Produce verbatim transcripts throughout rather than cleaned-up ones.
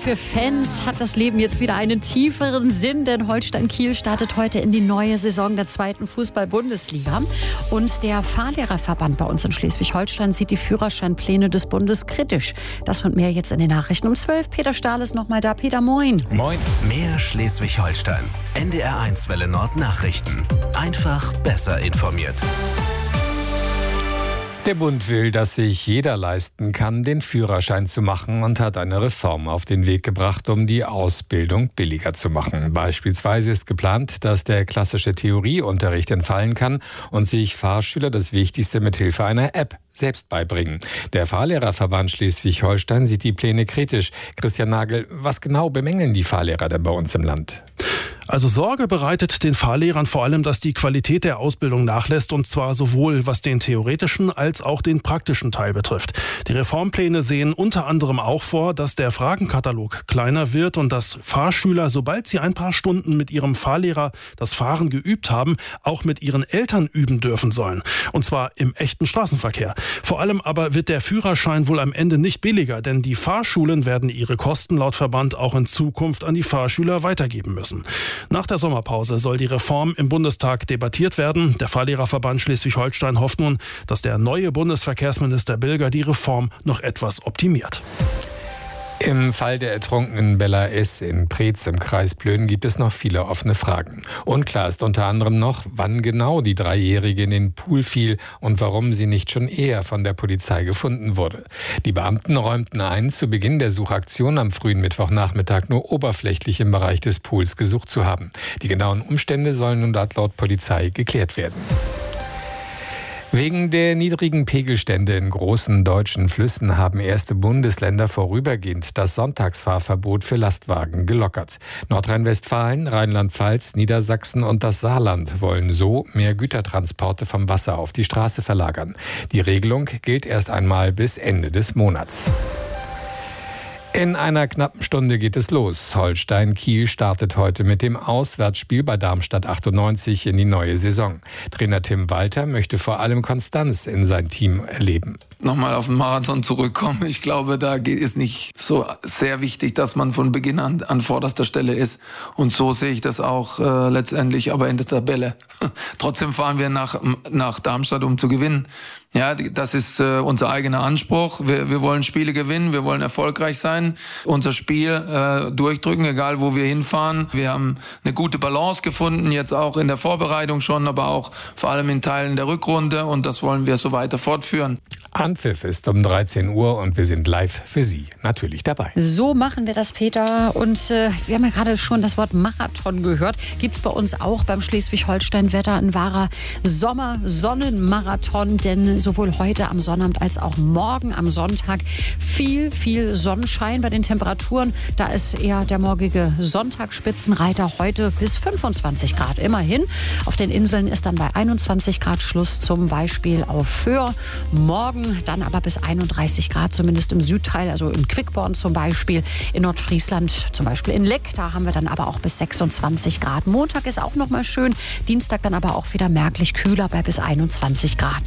für Fans hat das Leben jetzt wieder einen tieferen Sinn, denn Holstein Kiel startet heute in die neue Saison der zweiten Fußball-Bundesliga. Und der Fahrlehrerverband bei uns in Schleswig-Holstein sieht die Führerscheinpläne des Bundes kritisch. Das und mehr jetzt in den Nachrichten um zwölf. Peter Stahl ist noch mal da. Peter, moin. Moin. Mehr Schleswig-Holstein. N D R eins Welle Nord Nachrichten. Einfach besser informiert. Der Bund will, dass sich jeder leisten kann, den Führerschein zu machen und hat eine Reform auf den Weg gebracht, um die Ausbildung billiger zu machen. Beispielsweise ist geplant, dass der klassische Theorieunterricht entfallen kann und sich Fahrschüler das Wichtigste mit Hilfe einer App selbst beibringen. Der Fahrlehrerverband Schleswig-Holstein sieht die Pläne kritisch. Christian Nagel, was genau bemängeln die Fahrlehrer denn bei uns im Land? Also Sorge bereitet den Fahrlehrern vor allem, dass die Qualität der Ausbildung nachlässt, und zwar sowohl was den theoretischen als auch den praktischen Teil betrifft. Die Reformpläne sehen unter anderem auch vor, dass der Fragenkatalog kleiner wird und dass Fahrschüler, sobald sie ein paar Stunden mit ihrem Fahrlehrer das Fahren geübt haben, auch mit ihren Eltern üben dürfen sollen. Und zwar im echten Straßenverkehr. Vor allem aber wird der Führerschein wohl am Ende nicht billiger, denn die Fahrschulen werden ihre Kosten laut Verband auch in Zukunft an die Fahrschüler weitergeben müssen. Nach der Sommerpause soll die Reform im Bundestag debattiert werden. Der Fahrlehrerverband Schleswig-Holstein hofft nun, dass der neue Bundesverkehrsminister Bilger die Reform noch etwas optimiert. Im Fall der ertrunkenen Bella S. in Preetz im Kreis Plön gibt es noch viele offene Fragen. Unklar ist unter anderem noch, wann genau die Dreijährige in den Pool fiel und warum sie nicht schon eher von der Polizei gefunden wurde. Die Beamten räumten ein, zu Beginn der Suchaktion am frühen Mittwochnachmittag nur oberflächlich im Bereich des Pools gesucht zu haben. Die genauen Umstände sollen nun laut Polizei geklärt werden. Wegen der niedrigen Pegelstände in großen deutschen Flüssen haben erste Bundesländer vorübergehend das Sonntagsfahrverbot für Lastwagen gelockert. Nordrhein-Westfalen, Rheinland-Pfalz, Niedersachsen und das Saarland wollen so mehr Gütertransporte vom Wasser auf die Straße verlagern. Die Regelung gilt erst einmal bis Ende des Monats. In einer knappen Stunde geht es los. Holstein Kiel startet heute mit dem Auswärtsspiel bei Darmstadt achtundneunzig in die neue Saison. Trainer Tim Walter möchte vor allem Konstanz in sein Team erleben. Nochmal auf den Marathon zurückkommen. Ich glaube, da ist nicht so sehr wichtig, dass man von Beginn an an vorderster Stelle ist. Und so sehe ich das auch äh, letztendlich, aber in der Tabelle. Trotzdem fahren wir nach, nach Darmstadt, um zu gewinnen. Ja, das ist äh, unser eigener Anspruch. Wir, wir wollen Spiele gewinnen, wir wollen erfolgreich sein, unser Spiel äh, durchdrücken, egal wo wir hinfahren. Wir haben eine gute Balance gefunden, jetzt auch in der Vorbereitung schon, aber auch vor allem in Teilen der Rückrunde, und das wollen wir so weiter fortführen. Anpfiff ist um dreizehn Uhr und wir sind live für Sie natürlich dabei. So machen wir das, Peter. Und äh, wir haben ja gerade schon das Wort Marathon gehört. Gibt es bei uns auch beim Schleswig-Holstein-Wetter ein wahrer Sommer-Sonnenmarathon, denn sowohl heute am Sonnabend als auch morgen am Sonntag viel, viel Sonnenschein bei den Temperaturen. Da ist eher der morgige Sonntag-Spitzenreiter heute bis fünfundzwanzig Grad immerhin. Auf den Inseln ist dann bei einundzwanzig Grad Schluss, zum Beispiel auf Föhr. Morgen dann aber bis einunddreißig Grad, zumindest im Südteil, also in Quickborn zum Beispiel. In Nordfriesland, zum Beispiel in Leck, da haben wir dann aber auch bis sechsundzwanzig Grad. Montag ist auch noch mal schön, Dienstag dann aber auch wieder merklich kühler bei bis einundzwanzig Grad.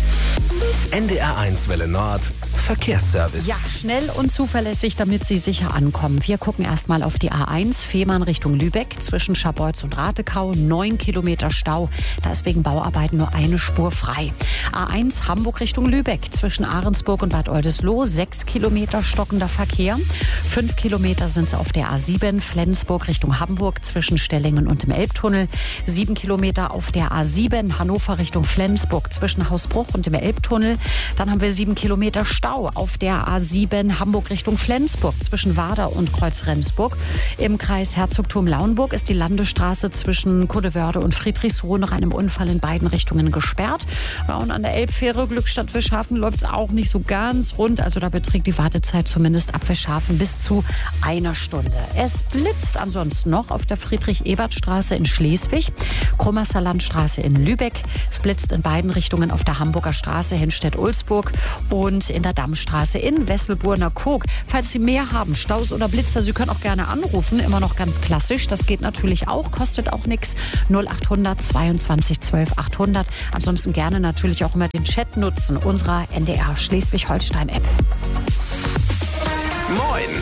N D R eins Welle Nord Verkehrsservice. Ja, schnell und zuverlässig, damit Sie sicher ankommen. Wir gucken erstmal auf die A eins, Fehmarn Richtung Lübeck, zwischen Scharbeutz und Ratekau, neun Kilometer Stau. Da ist wegen Bauarbeiten nur eine Spur frei. A eins, Hamburg Richtung Lübeck, zwischen Ahrensburg und Bad Oldesloe, sechs Kilometer stockender Verkehr. fünf Kilometer sind es auf der A sieben, Flensburg Richtung Hamburg, zwischen Stellingen und dem Elbtunnel. sieben Kilometer auf der A sieben, Hannover Richtung Flensburg, zwischen Hausbruch und dem Elbtunnel. Dann haben wir sieben Kilometer Stau auf der A sieben Hamburg Richtung Flensburg zwischen Warder und Kreuz-Rendsburg. Im Kreis Herzogtum-Lauenburg ist die Landesstraße zwischen Kuddewörde und Friedrichsruh nach einem Unfall in beiden Richtungen gesperrt. Ja, und an der Elbfähre Glückstadt-Wischhafen läuft es auch nicht so ganz rund. Also da beträgt die Wartezeit zumindest ab Wischhafen bis zu einer Stunde. Es blitzt ansonsten noch auf der Friedrich-Ebert-Straße in Schleswig, Krummasser Landstraße in Lübeck. Es blitzt in beiden Richtungen auf der Hamburger Straße Henstedt-Ulzburg und in der Dammstraße in Wesselburner-Koog. Falls Sie mehr haben, Staus oder Blitzer, Sie können auch gerne anrufen, immer noch ganz klassisch. Das geht natürlich auch, kostet auch nichts. null achthundert zweiundzwanzig zwölf achthundert. Ansonsten gerne natürlich auch immer den Chat nutzen unserer N D R Schleswig-Holstein-App. Moin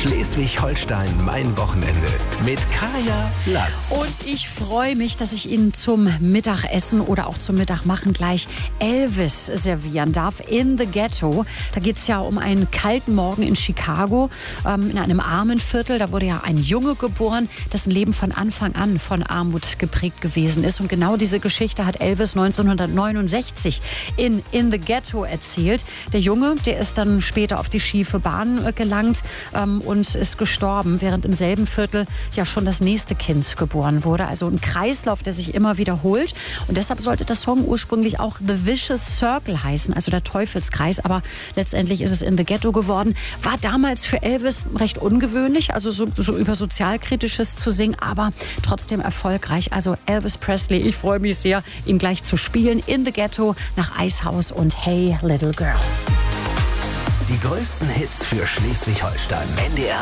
Schleswig-Holstein, mein Wochenende mit Kaya Lass. Und ich freue mich, dass ich Ihnen zum Mittagessen oder auch zum Mittagmachen gleich Elvis servieren darf. In the Ghetto. Da geht es ja um einen kalten Morgen in Chicago, ähm, in einem armen Viertel. Da wurde ja ein Junge geboren, dessen Leben von Anfang an von Armut geprägt gewesen ist. Und genau diese Geschichte hat Elvis neunzehnhundertneunundsechzig in In the Ghetto erzählt. Der Junge, der ist dann später auf die schiefe Bahn äh, gelangt ähm, und ist gestorben, während im selben Viertel ja schon das nächste Kind geboren wurde. Also ein Kreislauf, der sich immer wiederholt. Und deshalb sollte der Song ursprünglich auch The Vicious Circle heißen, also der Teufelskreis. Aber letztendlich ist es In the Ghetto geworden. War damals für Elvis recht ungewöhnlich, also so, so über Sozialkritisches zu singen, aber trotzdem erfolgreich. Also Elvis Presley, ich freue mich sehr, ihn gleich zu spielen. In the Ghetto nach Eishaus und Hey Little Girl. Die größten Hits für Schleswig-Holstein. N D R